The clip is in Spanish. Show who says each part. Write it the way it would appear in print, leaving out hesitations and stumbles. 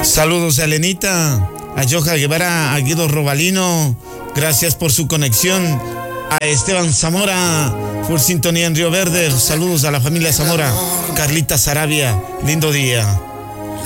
Speaker 1: Saludos a Elenita, a Joja Guevara, a Guido Robalino. Gracias por su conexión. A Esteban Zamora, por sintonía en Río Verde. Saludos a la familia Zamora. Carlita Sarabia, lindo día.